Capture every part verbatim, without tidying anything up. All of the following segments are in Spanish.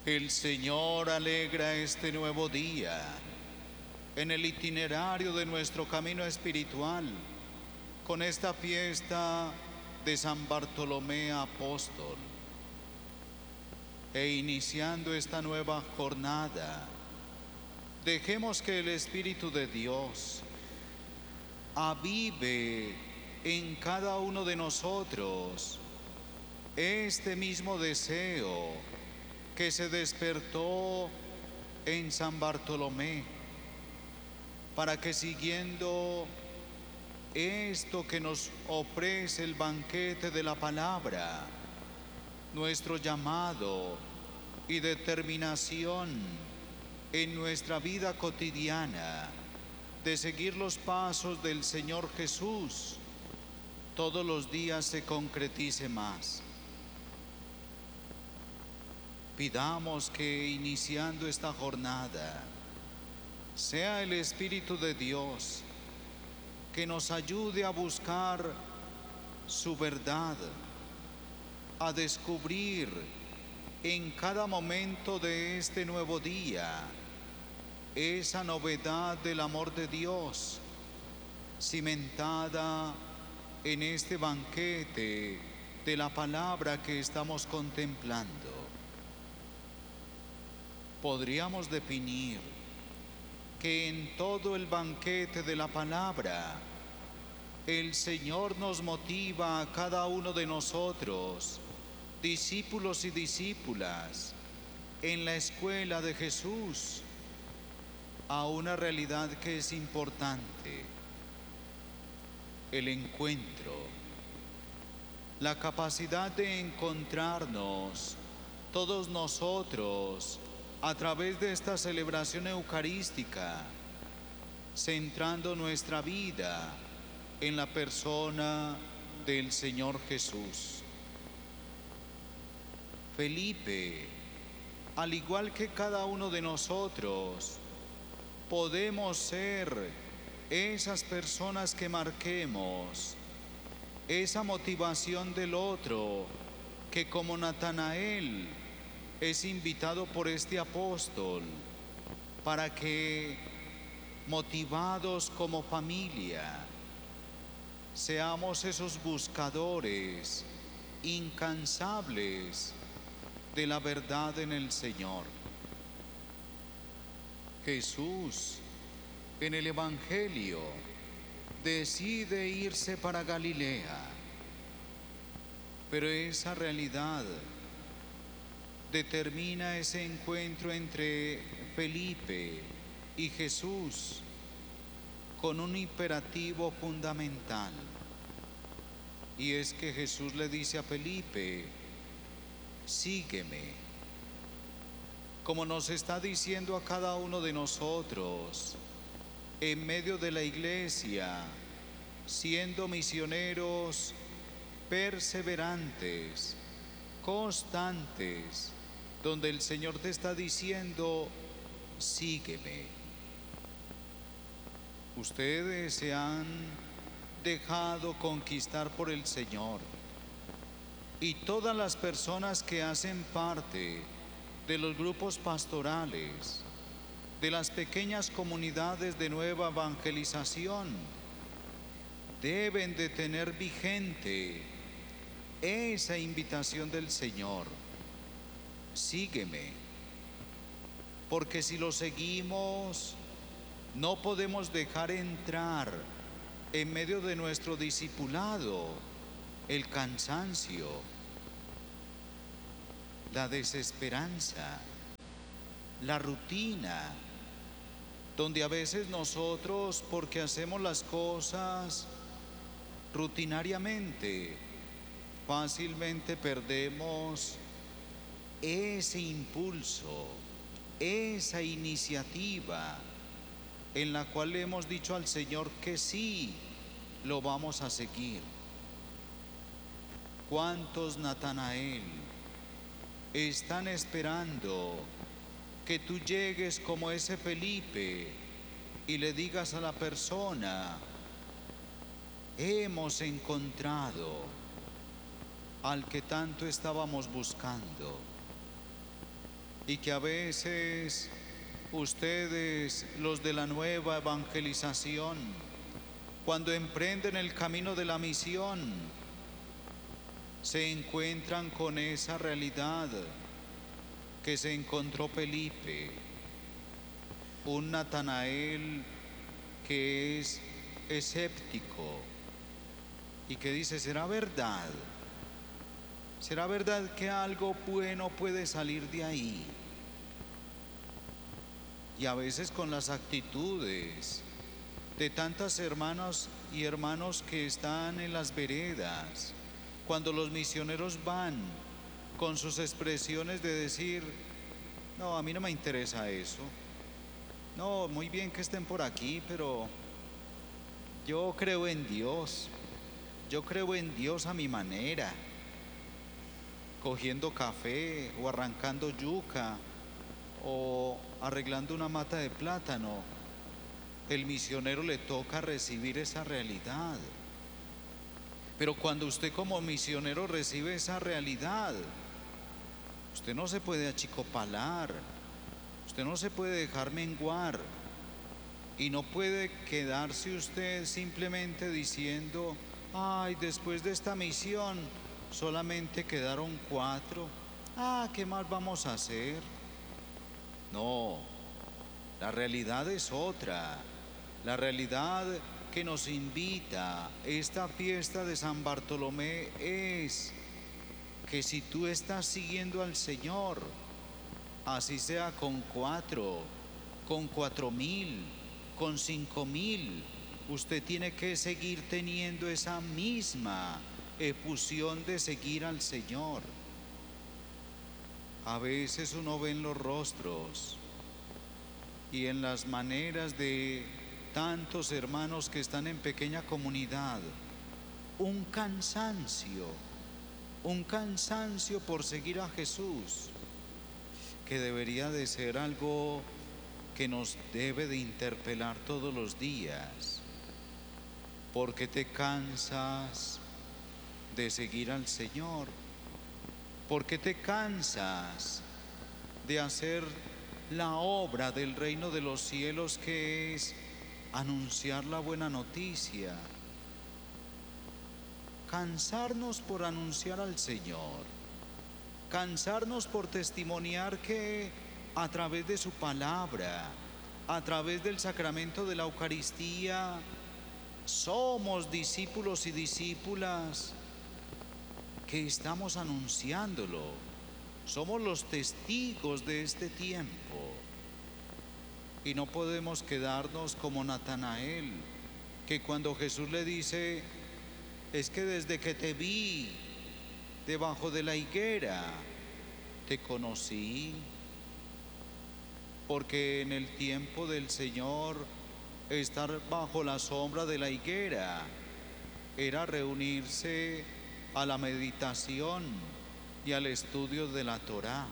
El Señor alegra este nuevo día en el itinerario de nuestro camino espiritual con esta fiesta de San Bartolomé Apóstol. E iniciando esta nueva jornada, dejemos que el Espíritu de Dios avive en cada uno de nosotros este mismo deseo que se despertó en San Bartolomé, para que siguiendo esto que nos ofrece el banquete de la palabra, nuestro llamado y determinación en nuestra vida cotidiana de seguir los pasos del Señor Jesús, todos los días se concretice más. Pidamos que iniciando esta jornada sea el Espíritu de Dios que nos ayude a buscar su verdad, a descubrir en cada momento de este nuevo día esa novedad del amor de Dios, cimentada en este banquete de la palabra que estamos contemplando. Podríamos definir que en todo el banquete de la palabra, el Señor nos motiva a cada uno de nosotros, discípulos y discípulas, en la escuela de Jesús, a una realidad que es importante: el encuentro, la capacidad de encontrarnos todos nosotros a través de esta celebración eucarística, centrando nuestra vida en la persona del Señor Jesús. Felipe, al igual que cada uno de nosotros, podemos ser esas personas que marquemos esa motivación del otro, que como Natanael es invitado por este apóstol para que, motivados como familia, seamos esos buscadores incansables de la verdad en el Señor. Jesús, en el Evangelio, decide irse para Galilea, pero esa realidad determina ese encuentro entre Felipe y Jesús con un imperativo fundamental, y es que Jesús le dice a Felipe: sígueme. Como nos está diciendo a cada uno de nosotros, en medio de la iglesia, siendo misioneros perseverantes, constantes, donde el Señor te está diciendo: sígueme. Ustedes se han dejado conquistar por el Señor, y todas las personas que hacen parte de los grupos pastorales, de las pequeñas comunidades de nueva evangelización, deben de tener vigente esa invitación del Señor: sígueme. Porque si lo seguimos, no podemos dejar entrar en medio de nuestro discipulado el cansancio, la desesperanza, la rutina, donde a veces nosotros, porque hacemos las cosas rutinariamente, fácilmente perdemos ese impulso, esa iniciativa en la cual le hemos dicho al Señor que sí, lo vamos a seguir. ¿Cuántos Natanael están esperando que tú llegues como ese Felipe y le digas a la persona: hemos encontrado al que tanto estábamos buscando? y que a veces ustedes, los de la nueva evangelización, cuando emprenden el camino de la misión, se encuentran con esa realidad que se encontró Felipe, un Natanael que es escéptico y que dice: ¿será verdad? ¿Será verdad que algo bueno puede salir de ahí? Y a veces con las actitudes de tantas hermanas y hermanos que están en las veredas, cuando los misioneros van con sus expresiones de decir: no, a mí no me interesa eso, no, muy bien que estén por aquí, pero yo creo en Dios, yo creo en Dios a mi manera, cogiendo café o arrancando yuca o arreglando una mata de plátano. El misionero le toca recibir esa realidad. Pero cuando usted como misionero recibe esa realidad, usted no se puede achicopalar, usted no se puede dejar menguar, y no puede quedarse usted simplemente diciendo: ay, después de esta misión solamente quedaron cuatro, ah, ¿qué más vamos a hacer? No, la realidad es otra. La realidad que nos invita esta fiesta de San Bartolomé es que si tú estás siguiendo al Señor, así sea con cuatro, con cuatro mil, con cinco mil, usted tiene que seguir teniendo esa misma efusión de seguir al Señor. A veces uno ve en los rostros y en las maneras de tantos hermanos que están en pequeña comunidad un cansancio, un cansancio por seguir a Jesús, que debería de ser algo que nos debe de interpelar todos los días. ¿Por qué te cansas de seguir al Señor? ¿Por qué te cansas de hacer la obra del reino de los cielos, que es anunciar la buena noticia? Cansarnos por anunciar al Señor, cansarnos por testimoniar que a través de su palabra, a través del sacramento de la Eucaristía, somos discípulos y discípulas que estamos anunciándolo. Somos los testigos de este tiempo. Y no podemos quedarnos como Natanael, que cuando Jesús le dice: es que desde que te vi debajo de la higuera, te conocí. Porque en el tiempo del Señor, estar bajo la sombra de la higuera era reunirse a la meditación y al estudio de la Torá.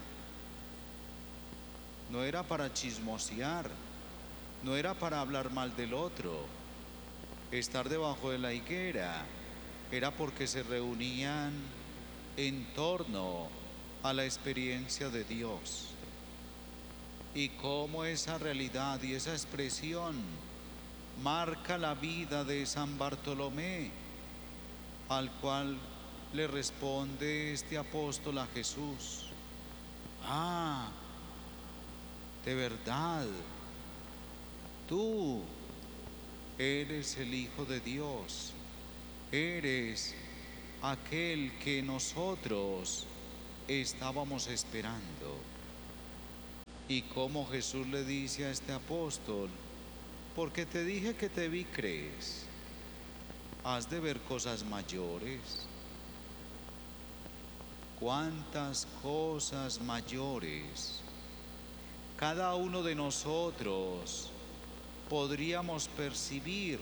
No era para chismosear, no era para hablar mal del otro. Estar debajo de la higuera era porque se reunían en torno a la experiencia de Dios. Y cómo esa realidad y esa expresión marca la vida de San Bartolomé, al cual le responde este apóstol a Jesús: ah, de verdad, tú eres el Hijo de Dios, eres aquel que nosotros estábamos esperando. Y como Jesús le dice a este apóstol: porque te dije que te vi, crees. Has de ver cosas mayores. ¿Cuántas cosas mayores cada uno de nosotros podríamos percibir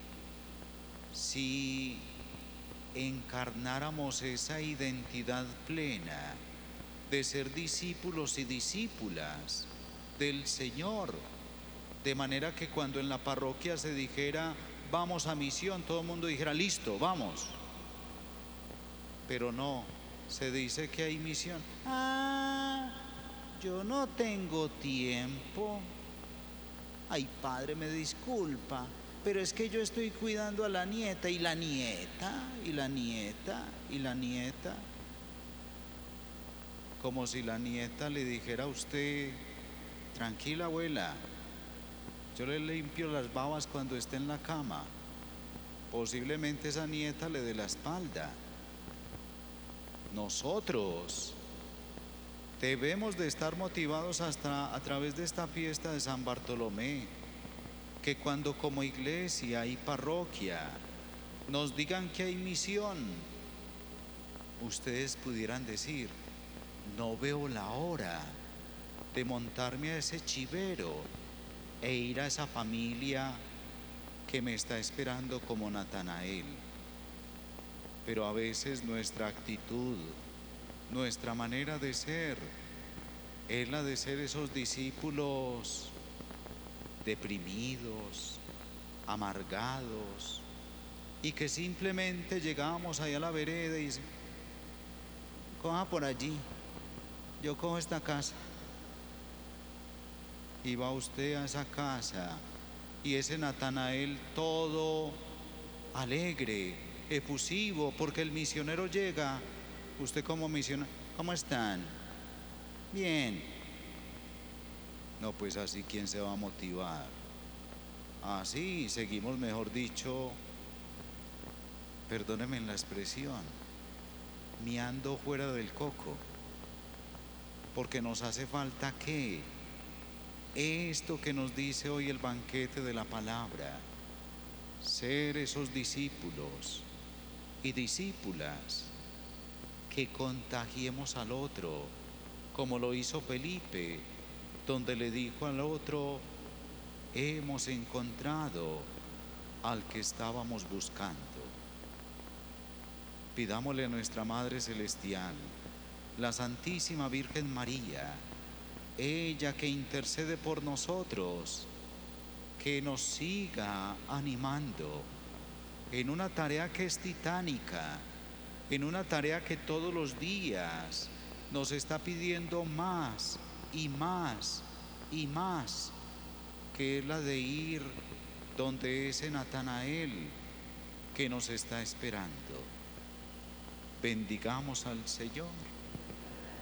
si encarnáramos esa identidad plena de ser discípulos y discípulas del Señor? De manera que cuando en la parroquia se dijera: vamos a misión, todo el mundo dijera: listo, vamos. Pero no, se dice que hay misión. Ah, yo no tengo tiempo. Ay, padre, me disculpa, pero es que yo estoy cuidando a la nieta y la nieta y la nieta y la nieta. Como si la nieta le dijera a usted: tranquila, abuela, yo le limpio las babas cuando esté en la cama. Posiblemente esa nieta le dé la espalda. Nosotros debemos de estar motivados hasta a través de esta fiesta de San Bartolomé, que cuando como iglesia y parroquia nos digan que hay misión, ustedes pudieran decir: no veo la hora de montarme a ese chivero e ir a esa familia que me está esperando como Natanael. Pero a veces nuestra actitud, nuestra manera de ser, es la de ser esos discípulos deprimidos, amargados, y que simplemente llegamos allá a la vereda y dicen: coja por allí, yo cojo esta casa. Y va usted a esa casa y ese Natanael todo alegre, efusivo, porque el misionero llega. Usted como misionero: ¿cómo están? Bien. No, pues así, ¿quién se va a motivar? Así seguimos, mejor dicho, perdónenme la expresión, miando fuera del coco, porque nos hace falta ¿qué? Esto que nos dice hoy el banquete de la palabra: ser esos discípulos y discípulas que contagiemos al otro, como lo hizo Felipe, donde le dijo al otro: hemos encontrado al que estábamos buscando. Pidámosle a nuestra Madre Celestial, la Santísima Virgen María, ella que intercede por nosotros, que nos siga animando en una tarea que es titánica, en una tarea que todos los días nos está pidiendo más y más y más, que es la de ir donde ese Natanael que nos está esperando. Bendigamos al Señor.